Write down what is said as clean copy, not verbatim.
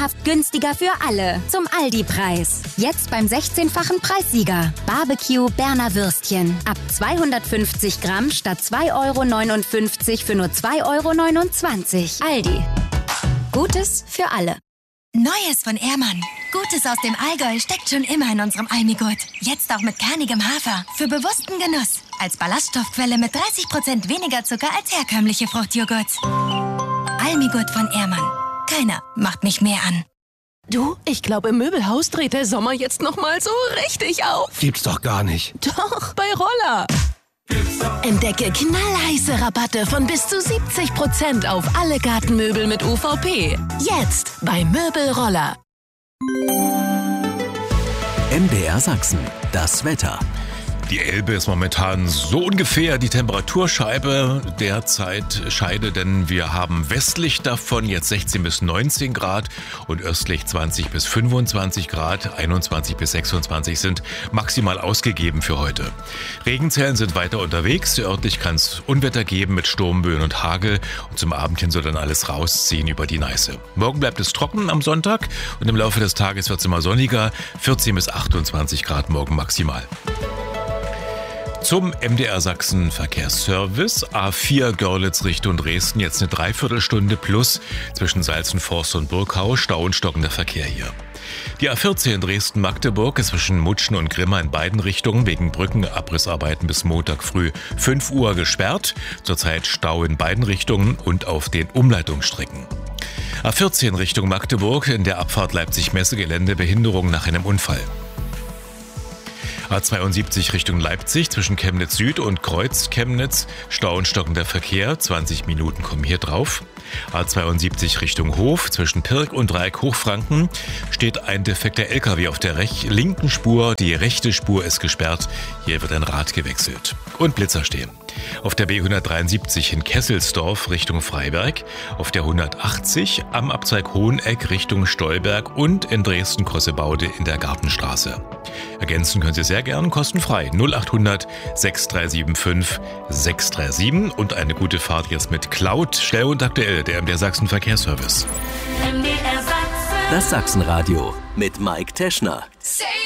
Sagenhaft günstiger für alle. Zum Aldi-Preis. Jetzt beim 16-fachen Preissieger. Barbecue Berner Würstchen. Ab 250 Gramm statt 2,59 € für nur 2,29 €. Aldi. Gutes für alle. Neues von Ehrmann. Gutes aus dem Allgäu steckt schon immer in unserem Almigurt. Jetzt auch mit kernigem Hafer. Für bewussten Genuss. Als Ballaststoffquelle mit 30% weniger Zucker als herkömmliche Fruchtjoghurts. Almigurt von Ehrmann. Keiner macht mich mehr an. Du, ich glaube, im Möbelhaus dreht der Sommer jetzt noch mal so richtig auf. Gibt's doch gar nicht. Doch, bei Roller. Entdecke knallheiße Rabatte von bis zu 70% auf alle Gartenmöbel mit UVP. Jetzt bei Möbelroller. MDR Sachsen, das Wetter. Die Elbe ist momentan so ungefähr die Temperaturscheibe der Scheide, denn wir haben westlich davon jetzt 16 bis 19 Grad und östlich 20 bis 25 Grad, 21 bis 26 sind maximal ausgegeben für heute. Regenzellen sind weiter unterwegs, örtlich kann es Unwetter geben mit Sturmböen und Hagel und zum Abend hin soll dann alles rausziehen über die Neiße. Morgen bleibt es trocken am Sonntag und im Laufe des Tages wird es immer sonniger, 14 bis 28 Grad morgen maximal. Zum MDR Sachsen Verkehrsservice. A4 Görlitz Richtung Dresden, jetzt eine Dreiviertelstunde plus zwischen Salzenforst und Burgau, Stau und stockender Verkehr hier. Die A14 Dresden-Magdeburg ist zwischen Mutschen und Grimma in beiden Richtungen wegen Brückenabrissarbeiten bis Montag früh 5 Uhr gesperrt. Zurzeit Stau in beiden Richtungen und auf den Umleitungsstrecken. A14 Richtung Magdeburg, in der Abfahrt Leipzig-Messegelände Behinderung nach einem Unfall. A72 Richtung Leipzig zwischen Chemnitz Süd und Kreuz Chemnitz, Stau und stockender Verkehr, 20 Minuten kommen hier drauf. A72 Richtung Hof zwischen Pirk und Dreieck Hochfranken steht ein defekter LKW auf der linken Spur, die rechte Spur ist gesperrt, hier wird ein Rad gewechselt. Und Blitzer stehen. Auf der B173 in Kesselsdorf Richtung Freiberg, auf der 180 am Abzweig Hoheneck Richtung Stolberg und in Dresden-Kossebaude in der Gartenstraße. Ergänzen können Sie sehr gern kostenfrei 0800 6375 637 und eine gute Fahrt jetzt mit Cloud, schnell und aktuell, der MDR Sachsen Verkehrsservice. Das Sachsenradio mit Mike Teschner.